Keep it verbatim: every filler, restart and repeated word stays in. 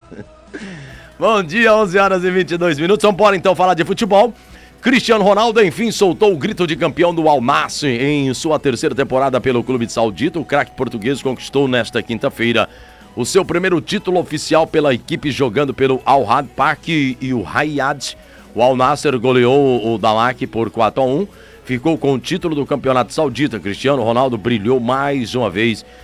Bom dia, onze horas e vinte e dois minutos. Vamos embora então falar de futebol. Cristiano Ronaldo, enfim, soltou o grito de campeão do Al Nassr em sua terceira temporada pelo clube saudita. O craque português conquistou nesta quinta-feira o seu primeiro título oficial pela equipe jogando pelo Al Ahly Park e o Riyadh. O Al Nassr goleou o Dalak por quatro a um, ficou com o título do campeonato saudita. Cristiano Ronaldo brilhou mais uma vez